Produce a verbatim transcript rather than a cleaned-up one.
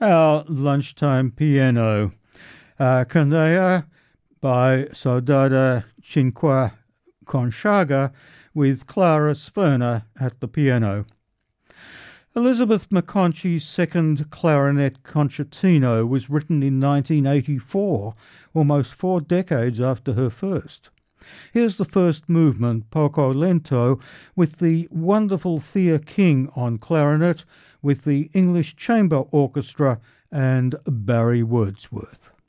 our lunchtime piano. Uh, Canea by Saudade Cinque Conchaga with Clara Sferna at the piano. Elizabeth McConchie's second clarinet concertino was written in nineteen eighty-four, almost four decades after her first. Here's the first movement, Poco Lento, with the wonderful Thea King on clarinet, with the English Chamber Orchestra and Barry Wordsworth.